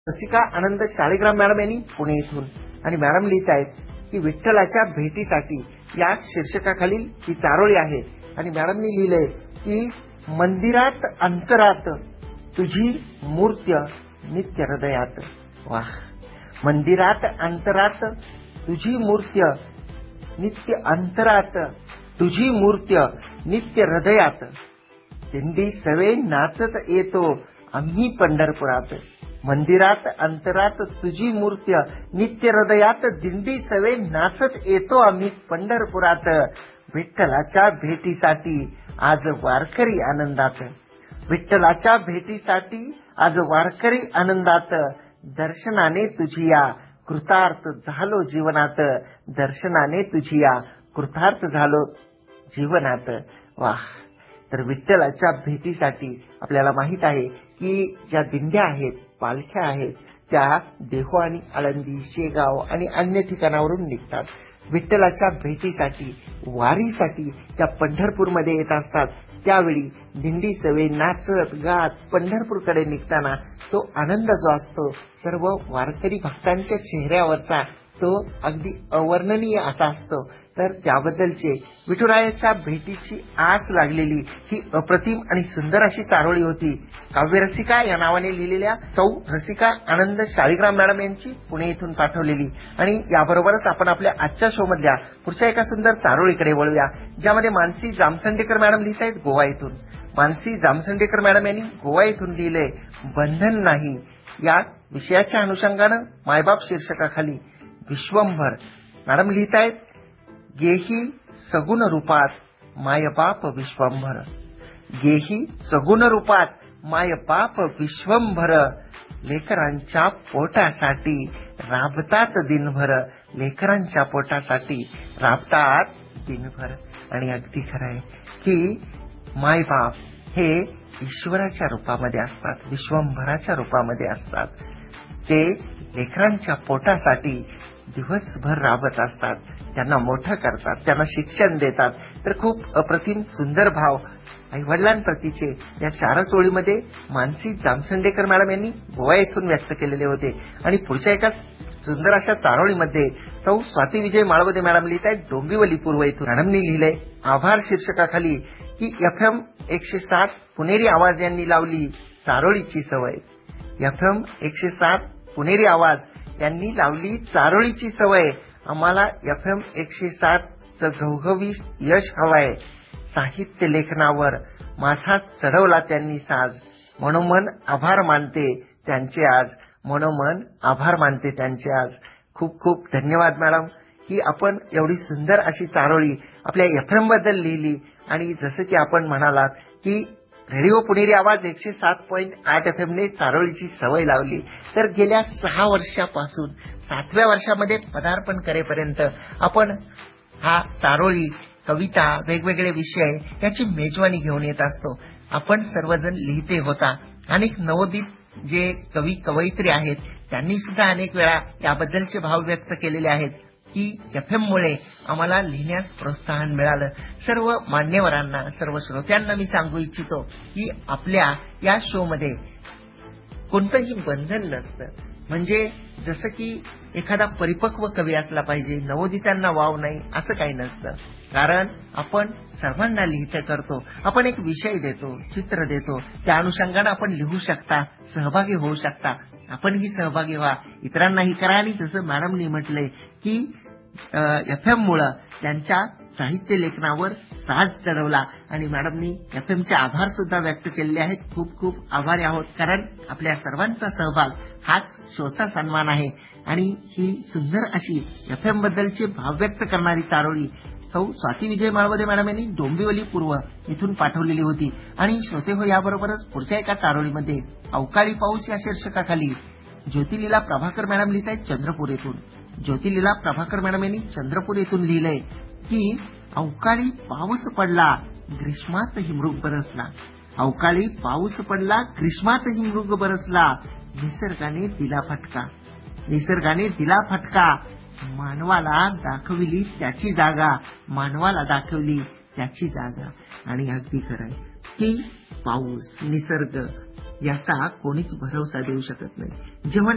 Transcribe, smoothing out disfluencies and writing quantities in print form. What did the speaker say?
रसिका आनंद Shaligram madam यांनी पुणे इथून आणि मॅडम लिहित आहेत की विठ्ठलाच्या भेटीसाठी या शीर्षकाखालील ही चारोळी आहे आणि मॅडमनी लिहिलंय की मंदिरात अंतरात तुझी मूर्त्य नित्य हृदयात. वाह. मंदिरात अंतरात तुझी मूर्त्य नित्य अंतरात तुझी मूर्त्य नित्य हृदयात. दिंडी सवे नाचत येतो आम्ही पंढरपुरात. मंदिरात अंतरात तुझी मूर्त्य नित्य हृदयात. दिंडी सवे नाचत येतो आम्ही पंढरपुरात. विठ्ठलाच्या भेटीसाठी आज वारकरी आनंदात. विठ्ठलाच्या भेटीसाठी आज वारकरी आनंदात. दर्शनाने तुझी या कृतार्थ झालो जीवनात. दर्शनाने तुझी या कृतार्थ झालो जीवनात. वाह. तर विठ्ठलाच्या भेटीसाठी आपल्याला माहित आहे की ज्या दिंड्या आहेत, पालख्या आहेत, त्या देहू आणि आळंदी, शेगाव आणि अन्य ठिकाणावरून निघतात. विठ्ठलाच्या भेटीसाठी, वारीसाठी त्या पंढरपूरमध्ये येत असतात. त्यावेळी दिंडी सवे नाचत गात पंढरपूरकडे निघताना तो आनंद जो असतो सर्व वारकरी भक्तांच्या चेहऱ्यावरचा तो अगदी अवर्णनीय असा असतो. तर त्याबद्दलचे विठुरायाच्या भेटीची आस लागलेली ही अप्रतिम आणि सुंदर अशी चारोळी होती. काव्यरसिका या नावाने लिहिलेल्या सौ रसिका आनंद शाळीग्राम मॅडम यांची पुणे इथून पाठवलेली. आणि याबरोबरच आपण आपल्या आजच्या शो मधल्या पुढच्या एका सुंदर चारोळीकडे वळूया, ज्यामध्ये मानसी जामसंडेकर मॅडम लिहित आहेत गोवा इथून. मानसी जामसंडेकर मॅडम यांनी गोवा इथून लिहिलंय बंधन नाही. या विषयाच्या अनुषंगानं मायबाप शीर्षकाखाली विश्वंभर मॅडम लिहित आहेत गेही सगुण रूपात मायबाप विश्वंभर. गेही सगुण रूपात मायबाप विश्वंभर. लेकरांच्या पोटासाठी राबतात दिनभर. लेकरांच्या पोटासाठी राबतात दिनभर. आणि अगदी खरं आहे की मायबाप हे ईश्वराच्या रूपामध्ये असतात, विश्वंभराच्या रूपामध्ये असतात. ते लेकरांच्या पोटासाठी दिवसभर राबत असतात, त्यांना मोठं करतात, त्यांना शिक्षण देतात. तर खूप अप्रतिम सुंदर भाव आई वडिलांप्रतीचे या चारच ओळीमध्ये मानसी जामसंडेकर मॅडम यांनी गोवा येथून व्यक्त केलेले होते. आणि पुढच्या एका सुंदर अशा चारोळीमध्ये सौ स्वाती विजय माळवदे मॅडम लिहित आहेत डोंबिवली पूर्व इथून. मॅडमनी लिहिलंय आभार शीर्षकाखाली की FM 107 पुणेरी आवाज यांनी लावली चारोळीची सवय. FM 107 पुणेरी आवाज यांनी लावली चारोळीची सवय. आम्हाला FM 107 चं घवघवीत यश हवंय. साहित्य लेखनावर माझा चढवला त्यांनी साज. मनोमन आभार मानते त्यांचे आज. मनोमन आभार मानते त्यांचे आज. खूप खूप धन्यवाद मॅडम की आपण एवढी सुंदर अशी चारोळी आपल्या FM बद्दल लिहिली. आणि जसं की आपण म्हणालात की रेडिओ पुणेरी आवाज 107.8 FM ने चारोळीची सवय लावली. तर गेल्या 6 वर्षापासून 7व्या वर्षामध्ये पदार्पण करेपर्यंत आपण हा चारोळी, कविता, वेगवेगळे विषय याची मेजवानी घेऊन येत असतो. आपण सर्वजण लिहिते होता. अनेक नवोदित जे कवी कवयित्री आहेत त्यांनी सुद्धा अनेक वेळा याबद्दलचे भाव व्यक्त केलेले आहेत की FM मुळे आम्हाला लिहिण्यास प्रोत्साहन मिळालं. सर्व मान्यवरांना, सर्व श्रोत्यांना मी सांगू इच्छितो की आपल्या या शो मध्ये कोणतंही बंधन नसतं. म्हणजे जसं की एखादा परिपक्व कवी असला पाहिजे, नवोदितांना वाव नाही असं काही नसतं. कारण आपण सर्वांना लिहितं करतो. आपण एक विषय देतो, चित्र देतो, त्या अनुषंगाने आपण लिहू शकता, सहभागी होऊ शकता. आपणही सहभागी व्हा, इतरांनाही करा. आणि जसं मॅडमनी म्हटलंय की FM मुळे त्यांच्या साहित्य लेखनावर साज चढवला. आणि मॅडमनी FMचे आभार सुद्धा व्यक्त केलेले आहेत. खूप खूप आभारी आहोत. कारण आपल्या सर्वांचा सहभाग हाच शोचा सन्मान आहे. आणि ही सुंदर अशी FM बद्दलचे भाव व्यक्त करणारी चारोळी सौ स्वाती विजय माळवदे मॅडम यांनी डोंबिवली पूर्व इथून पाठवलेली होती. आणि श्रोते हो, याबरोबरच पुढच्या एका चारोळीमध्ये अवकाळी पाऊस या शीर्षकाखाली ज्योतिलीला प्रभाकर मॅडम लिहित आहेत चंद्रपूर येथून. ज्योतिलीला प्रभाकर मॅडम यांनी चंद्रपूर येथून लिहिलंय की अवकाळी पाऊस पडला ग्रीष्मात हिमृग बरसला. अवकाळी पाऊस पडला ग्रीष्मात हिमृग बरसला. निसर्गाने दिला फटका. निसर्गाने दिला फटका. मानवाला दाखविली त्याची जागा. मानवाला दाखवली त्याची जागा. आणि अगदी खरंय की पाऊस, निसर्ग याचा कोणीच भरवसा देऊ शकत नाही. जेव्हा